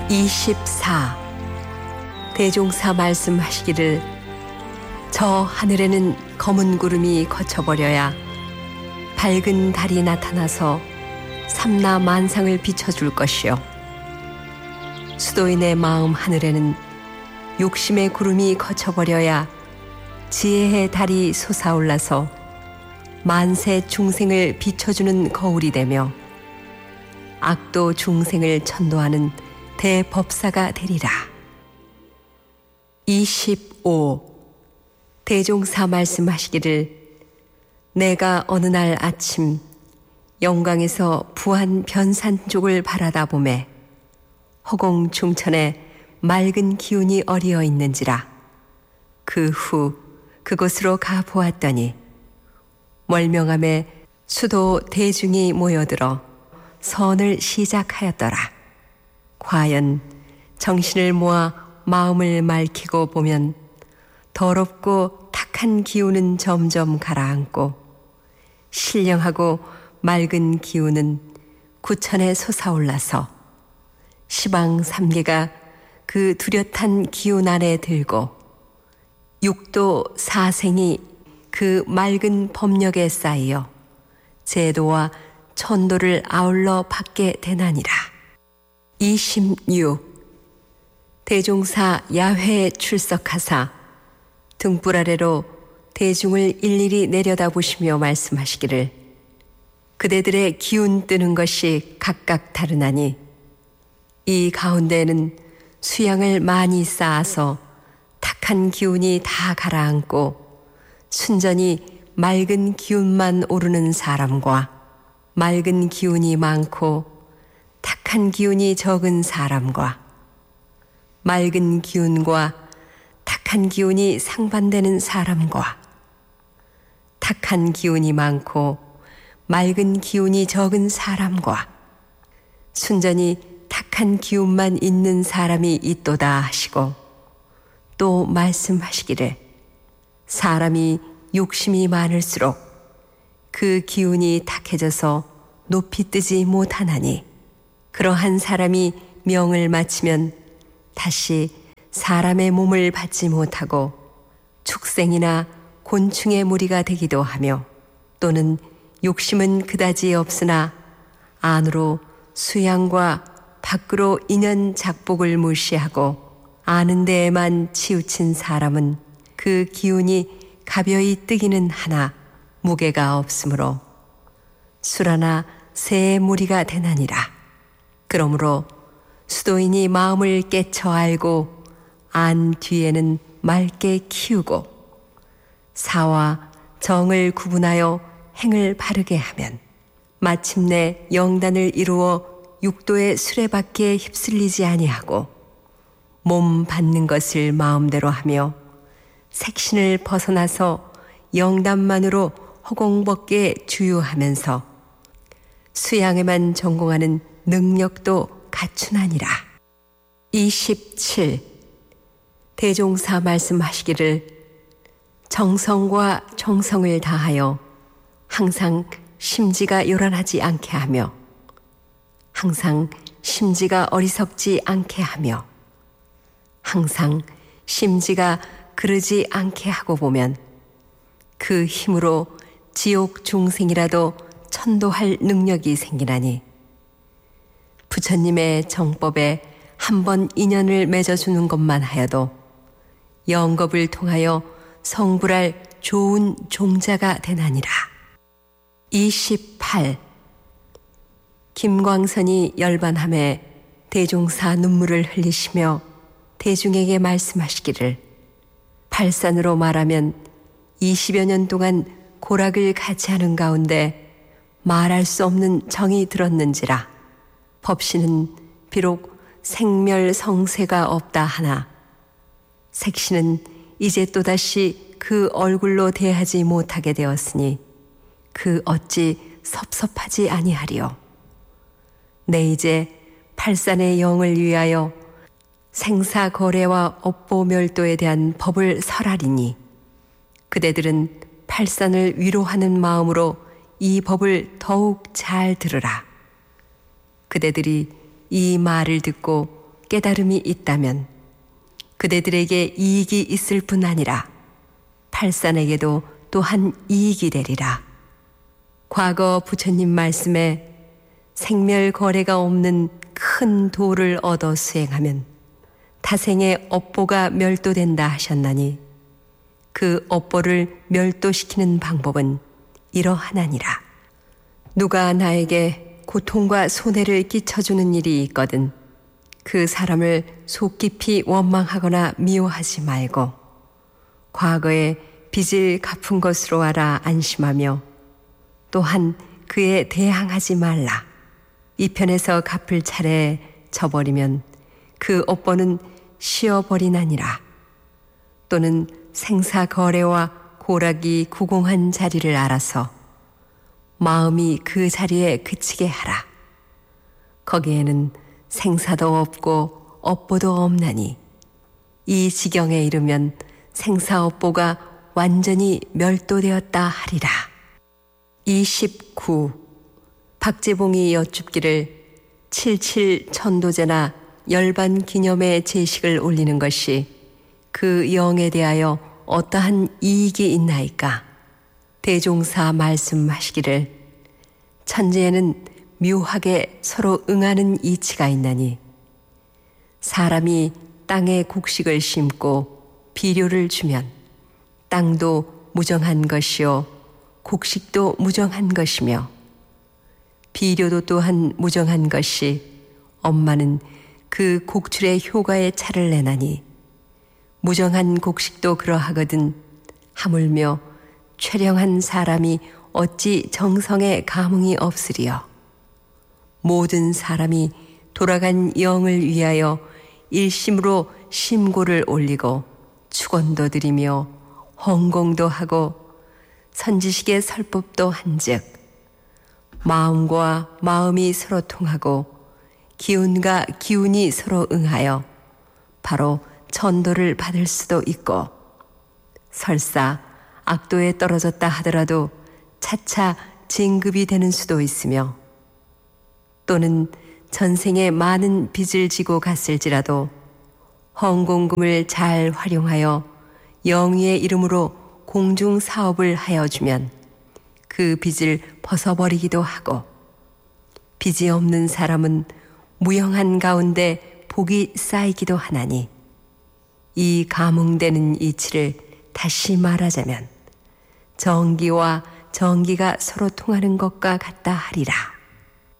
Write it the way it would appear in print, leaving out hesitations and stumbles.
24. 대종사 말씀하시기를 저 하늘에는 검은 구름이 거쳐버려야 밝은 달이 나타나서 삼라 만상을 비춰줄 것이요 수도인의 마음 하늘에는 욕심의 구름이 거쳐버려야 지혜의 달이 솟아올라서 만세 중생을 비춰주는 거울이 되며 악도 중생을 천도하는 대법사가 되리라. 25. 대종사 말씀하시기를 내가 어느 날 아침 영광에서 부한 변산 쪽을 바라다 보매 허공 중천에 맑은 기운이 어리어 있는지라. 그 후 그곳으로 가 보았더니 멀명함에 수도 대중이 모여들어 선을 시작하였더라. 과연 정신을 모아 마음을 맑히고 보면 더럽고 탁한 기운은 점점 가라앉고 신령하고 맑은 기운은 구천에 솟아올라서 시방 삼계가 그 뚜렷한 기운 안에 들고 육도 사생이 그 맑은 법력에 쌓여 제도와 천도를 아울러 받게 되나니라. 26. 대종사 야회에 출석하사 등불 아래로 대중을 일일이 내려다보시며 말씀하시기를 그대들의 기운 뜨는 것이 각각 다르나니 이 가운데에는 수양을 많이 쌓아서 탁한 기운이 다 가라앉고 순전히 맑은 기운만 오르는 사람과 맑은 기운이 많고 탁한 기운이 적은 사람과 맑은 기운과 탁한 기운이 상반되는 사람과 탁한 기운이 많고 맑은 기운이 적은 사람과 순전히 탁한 기운만 있는 사람이 있도다 하시고 또 말씀하시기를 사람이 욕심이 많을수록 그 기운이 탁해져서 높이 뜨지 못하나니 그러한 사람이 명을 마치면 다시 사람의 몸을 받지 못하고 축생이나 곤충의 무리가 되기도 하며 또는 욕심은 그다지 없으나 안으로 수양과 밖으로 인연 작복을 무시하고 아는 데에만 치우친 사람은 그 기운이 가벼이 뜨기는 하나 무게가 없으므로 수라나 새의 무리가 되나니라. 그러므로 수도인이 마음을 깨쳐 알고 안 뒤에는 맑게 키우고 사와 정을 구분하여 행을 바르게 하면 마침내 영단을 이루어 육도의 수레바퀴에 휩쓸리지 아니하고 몸 받는 것을 마음대로 하며 색신을 벗어나서 영단만으로 허공벗게 주유하면서 수양에만 전공하는 능력도 갖추나니라. 27. 대종사 말씀하시기를 정성과 정성을 다하여 항상 심지가 요란하지 않게 하며 항상 심지가 어리석지 않게 하며 항상 심지가 그르지 않게 하고 보면 그 힘으로 지옥 중생이라도 천도할 능력이 생기나니 부처님의 정법에 한 번 인연을 맺어주는 것만 하여도 영겁을 통하여 성불할 좋은 종자가 되나니라. 28. 김광선이 열반함에 대종사 눈물을 흘리시며 대중에게 말씀하시기를 발산으로 말하면 20여 년 동안 고락을 같이 하는 가운데 말할 수 없는 정이 들었는지라. 법신은 비록 생멸성세가 없다 하나 색신은 이제 또다시 그 얼굴로 대하지 못하게 되었으니 그 어찌 섭섭하지 아니하리요. 내 이제 팔산의 영을 위하여 생사거래와 업보멸도에 대한 법을 설하리니 그대들은 팔산을 위로하는 마음으로 이 법을 더욱 잘 들으라. 그대들이 이 말을 듣고 깨달음이 있다면 그대들에게 이익이 있을 뿐 아니라 팔산에게도 또한 이익이 되리라. 과거 부처님 말씀에 생멸 거래가 없는 큰 도를 얻어 수행하면 타생의 업보가 멸도된다 하셨나니 그 업보를 멸도시키는 방법은 이러하나니라. 누가 나에게 고통과 손해를 끼쳐주는 일이 있거든 그 사람을 속 깊이 원망하거나 미워하지 말고 과거에 빚을 갚은 것으로 알아 안심하며 또한 그에 대항하지 말라. 이 편에서 갚을 차례에 져버리면 그 업보는 쉬어버리나니라. 또는 생사거래와 고락이 구공한 자리를 알아서 마음이 그 자리에 그치게 하라. 거기에는 생사도 없고 업보도 없나니 이 지경에 이르면 생사업보가 완전히 멸도되었다 하리라. 29. 박재봉이 여쭙기를 77 천도제나 열반 기념의 제식을 올리는 것이 그 영에 대하여 어떠한 이익이 있나이까? 대종사 말씀하시기를 천지에는 묘하게 서로 응하는 이치가 있나니 사람이 땅에 곡식을 심고 비료를 주면 땅도 무정한 것이요 곡식도 무정한 것이며 비료도 또한 무정한 것이 엄마는 그 곡출의 효과에 차를 내나니 무정한 곡식도 그러하거든 하물며 최령한 사람이 어찌 정성에 감흥이 없으리요. 모든 사람이 돌아간 영을 위하여 일심으로 심고를 올리고 축원도 드리며 헌공도 하고 선지식의 설법도 한즉 마음과 마음이 서로 통하고 기운과 기운이 서로 응하여 바로 천도를 받을 수도 있고 설사 악도에 떨어졌다 하더라도 차차 진급이 되는 수도 있으며 또는 전생에 많은 빚을 지고 갔을지라도 헌공금을 잘 활용하여 영의의 이름으로 공중 사업을 하여 주면 그 빚을 벗어버리기도 하고 빚이 없는 사람은 무영한 가운데 복이 쌓이기도 하나니 이 감흥되는 이치를 다시 말하자면 정기와 정기가 서로 통하는 것과 같다 하리라.